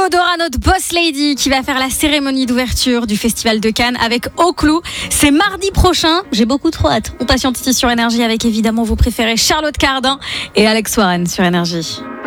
Théodora, notre boss lady, qui va faire la cérémonie d'ouverture du Festival de Cannes avec Au Clou. C'est mardi prochain. J'ai beaucoup trop hâte. On patiente ici sur Énergie avec évidemment vos préférés Charlotte Cardin et Alex Warren sur Énergie.